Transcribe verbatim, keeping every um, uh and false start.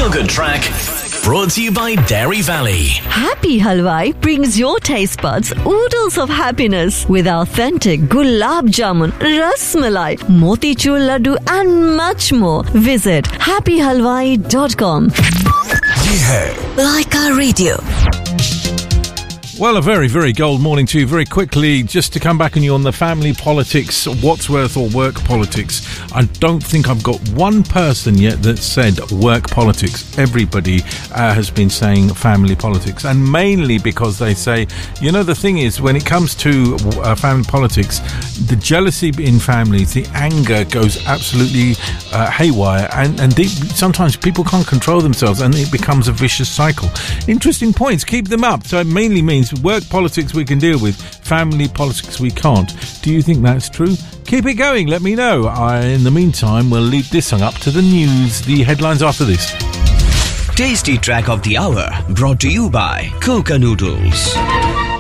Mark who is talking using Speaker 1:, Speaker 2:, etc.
Speaker 1: Feel-Good Track, brought to you by Dairy Valley.
Speaker 2: Happy Halwai brings your taste buds oodles of happiness with authentic gulab jamun, ras malai, motichur laddu and much more. Visit happy halwai dot com.
Speaker 3: ये है
Speaker 2: Laika Radio.
Speaker 4: Well, a very, very gold morning to you. Very quickly, just to come back on you on the family politics, Wadsworth or work politics. I don't think I've got one person yet that said work politics. Everybody uh, has been saying family politics, and mainly because they say, you know, the thing is, when it comes to uh, family politics, the jealousy in families, the anger goes absolutely uh, haywire, and, and deep, sometimes people can't control themselves, and it becomes a vicious cycle. Interesting points. Keep them up. So it mainly means work politics we can deal with, family politics we can't. Do you think that's true? Keep it going, let me know. I, in the meantime, we'll lead this song up to the news. The headlines after this.
Speaker 1: Tasty Track of the Hour, brought to you by Coca Noodles.